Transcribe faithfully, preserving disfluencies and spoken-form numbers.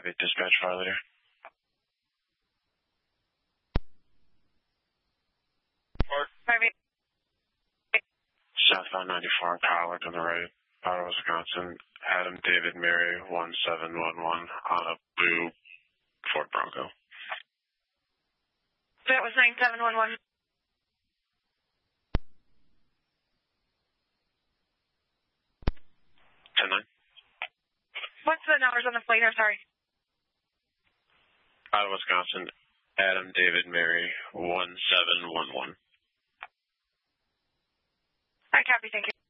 five eight dispatch fire leader. five eight. Southbound ninety-four on Collard on the right, Ottawa, Wisconsin. Adam David Mary one seven one one on a blue Ford Bronco. That was nine seven one one. ten nine. What's the numbers on the plate? I'm sorry. Ottawa, Wisconsin. Adam David Mary one seven one one. I copy, thank you.